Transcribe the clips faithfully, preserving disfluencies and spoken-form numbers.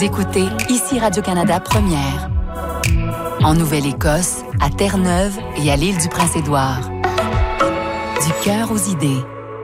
Vous écoutez ici Radio-Canada Première. En Nouvelle-Écosse, à Terre-Neuve et à l'île du Prince-Édouard. Du cœur aux idées.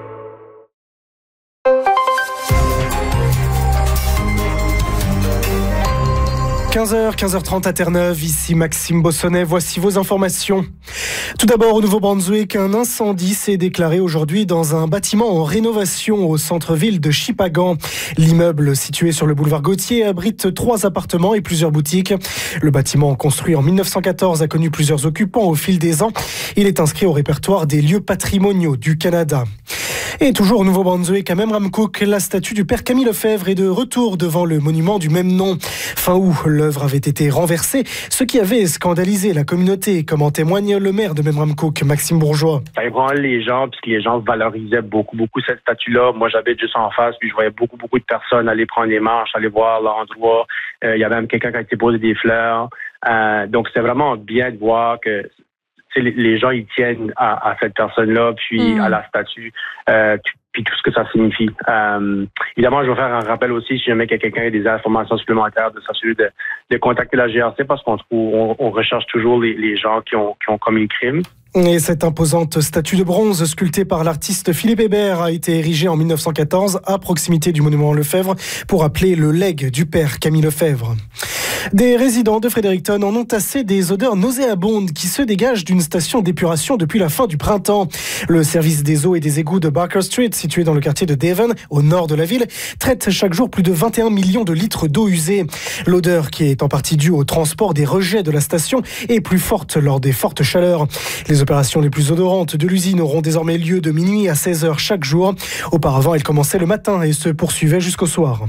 quinze heures, quinze heures trente à Terre-Neuve, ici Maxime Bossonnet, voici vos informations. Tout d'abord, au Nouveau-Brunswick, un incendie s'est déclaré aujourd'hui dans un bâtiment en rénovation au centre-ville de Shippagan. L'immeuble situé sur le boulevard Gauthier abrite trois appartements et plusieurs boutiques. Le bâtiment, construit en mille neuf cent quatorze, a connu plusieurs occupants au fil des ans. Il est inscrit au répertoire des lieux patrimoniaux du Canada. Et toujours au Nouveau-Brunswick, à Memramcook, la statue du père Camille Lefebvre est de retour devant le monument du même nom. Fin août, l'œuvre avait été renversée, ce qui avait scandalisé la communauté, comme en témoigne le maire de Memramcook, Maxime Bourgeois. Ça ébranle les gens, puisque les gens valorisaient beaucoup, beaucoup cette statue-là. Moi, j'habite juste en face, puis je voyais beaucoup, beaucoup de personnes aller prendre les marches, aller voir l'endroit. Euh, il y avait même quelqu'un qui a été posé des fleurs. Euh, donc, c'était vraiment bien de voir que les gens, ils tiennent à, à cette personne-là, puis mmh. à la statue, euh, puis tout ce que ça signifie. Euh, évidemment, je vais faire un rappel aussi, si jamais quelqu'un a des informations supplémentaires, de s'assurer de, de contacter la G R C, parce qu'on trouve, on, on recherche toujours les, les gens qui ont, qui ont commis le crime. Et cette imposante statue de bronze sculptée par l'artiste Philippe Hébert a été érigée en mille neuf cent quatorze à proximité du monument Lefebvre pour rappeler le legs du père Camille Lefebvre. Des résidents de Fredericton en ont assez des odeurs nauséabondes qui se dégagent d'une station d'épuration depuis la fin du printemps. Le service des eaux et des égouts de Barker Street, situé dans le quartier de Devon, au nord de la ville, traite chaque jour plus de vingt et un millions de litres d'eau usée. L'odeur, qui est en partie due au transport des rejets de la station, est plus forte lors des fortes chaleurs. Les opérations les plus odorantes de l'usine auront désormais lieu de minuit à seize heures chaque jour. Auparavant, elles commençaient le matin et se poursuivaient jusqu'au soir.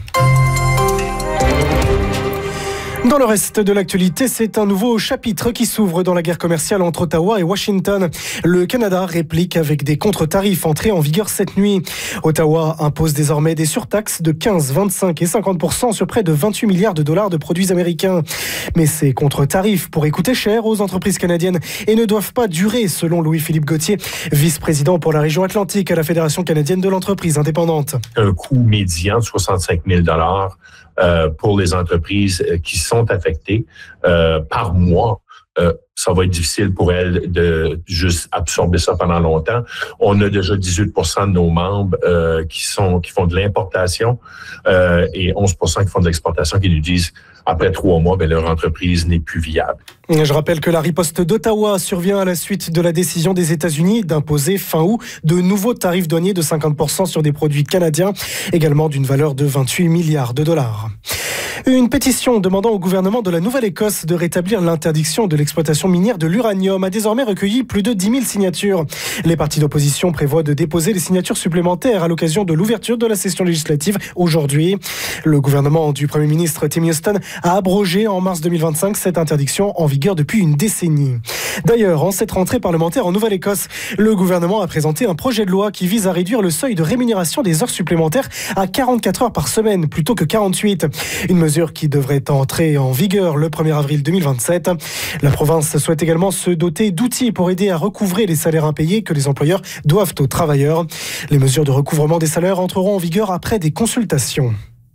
Dans le reste de l'actualité, c'est un nouveau chapitre qui s'ouvre dans la guerre commerciale entre Ottawa et Washington. Le Canada réplique avec des contre-tarifs entrés en vigueur cette nuit. Ottawa impose désormais des surtaxes de quinze, vingt-cinq et cinquante pour cent sur près de vingt-huit milliards de dollars de produits américains. Mais ces contre-tarifs pourraient coûter cher aux entreprises canadiennes et ne doivent pas durer, selon Louis-Philippe Gauthier, vice-président pour la région Atlantique à la Fédération canadienne de l'entreprise indépendante. Un coût médian de soixante-cinq mille dollars Euh, pour les entreprises euh, qui sont affectées euh, par mois. Euh, ça va être difficile pour elles de juste absorber ça pendant longtemps. On a déjà dix-huit pour cent de nos membres euh, qui sont qui font de l'importation euh, et onze pour cent qui font de l'exportation qui nous disent après trois mois, ben, leur entreprise n'est plus viable. Je rappelle que la riposte d'Ottawa survient à la suite de la décision des États-Unis d'imposer fin août de nouveaux tarifs douaniers de cinquante pour cent sur des produits canadiens, également d'une valeur de vingt-huit milliards de dollars. Une pétition demandant au gouvernement de la Nouvelle-Écosse de rétablir l'interdiction de l'exploitation minière de l'uranium a désormais recueilli plus de dix mille signatures. Les partis d'opposition prévoient de déposer les signatures supplémentaires à l'occasion de l'ouverture de la session législative aujourd'hui. Le gouvernement du Premier ministre Tim Houston a abrogé en mars deux mille vingt-cinq cette interdiction en vigueur depuis une décennie. D'ailleurs, en cette rentrée parlementaire en Nouvelle-Écosse, le gouvernement a présenté un projet de loi qui vise à réduire le seuil de rémunération des heures supplémentaires à quarante-quatre heures par semaine plutôt que quarante-huit. Une mesure qui devrait entrer en vigueur le premier avril deux mille vingt-sept. La province souhaite également se doter d'outils pour aider à recouvrer les salaires impayés que les employeurs doivent aux travailleurs. Les mesures de recouvrement des salaires entreront en vigueur après des consultations.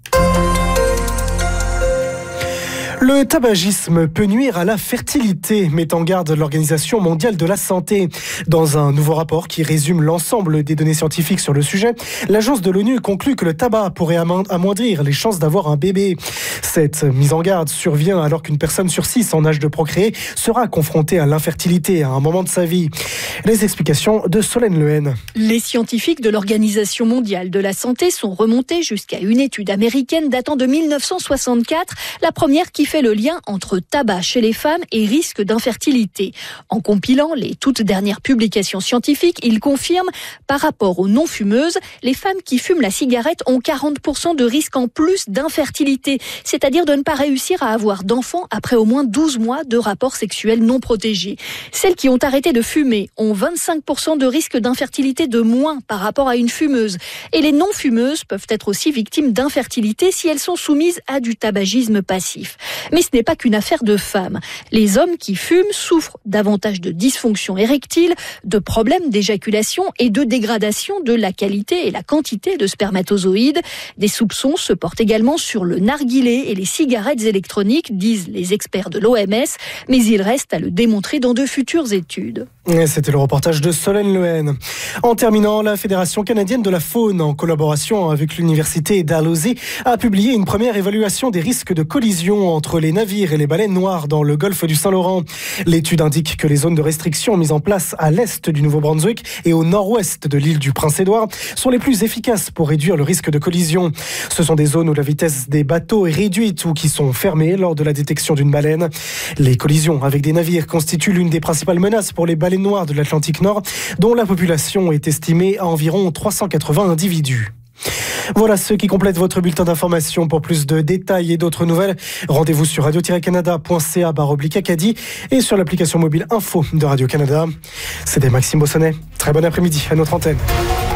Le tabagisme peut nuire à la fertilité, met en garde l'Organisation mondiale de la santé. Dans un nouveau rapport qui résume l'ensemble des données scientifiques sur le sujet, l'agence de l'ONU conclut que le tabac pourrait amoindrir les chances d'avoir un bébé. Cette mise en garde survient alors qu'une personne sur six en âge de procréer sera confrontée à l'infertilité à un moment de sa vie. Les explications de Solène Lehen. Les scientifiques de l'Organisation mondiale de la santé sont remontés jusqu'à une étude américaine datant de mille neuf cent soixante-quatre, la première qui fait le lien entre tabac chez les femmes et risque d'infertilité. En compilant les toutes dernières publications scientifiques, il confirme, par rapport aux non-fumeuses, les femmes qui fument la cigarette ont quarante pour cent de risque en plus d'infertilité, c'est-à-dire de ne pas réussir à avoir d'enfants après au moins douze mois de rapports sexuels non protégés. Celles qui ont arrêté de fumer ont vingt-cinq pour cent de risque d'infertilité de moins par rapport à une fumeuse. Et les non-fumeuses peuvent être aussi victimes d'infertilité si elles sont soumises à du tabagisme passif. Mais ce n'est pas qu'une affaire de femmes. Les hommes qui fument souffrent davantage de dysfonction érectile, de problèmes d'éjaculation et de dégradation de la qualité et la quantité de spermatozoïdes. Des soupçons se portent également sur le narguilé et les cigarettes électroniques, disent les experts de l'O M S, mais il reste à le démontrer dans de futures études. Et c'était le reportage de Solène Lehen. En terminant, la Fédération canadienne de la faune, en collaboration avec l'université Dalhousie, a publié une première évaluation des risques de collision entre les navires et les baleines noires dans le golfe du Saint-Laurent. L'étude indique que les zones de restriction mises en place à l'est du Nouveau-Brunswick et au nord-ouest de l'île du Prince-Édouard sont les plus efficaces pour réduire le risque de collision. Ce sont des zones où la vitesse des bateaux est réduite ou qui sont fermées lors de la détection d'une baleine. Les collisions avec des navires constituent l'une des principales menaces pour les baleines noires de l'Atlantique Nord, dont la population est estimée à environ trois cent quatre-vingts individus. Voilà ce qui complète votre bulletin d'information. Pour plus de détails et d'autres nouvelles, rendez-vous sur radio tiret canada point c a barre oblique Acadie et sur l'application mobile Info de Radio-Canada. C'était Maxime Bossonnet. Très bon après-midi à notre antenne.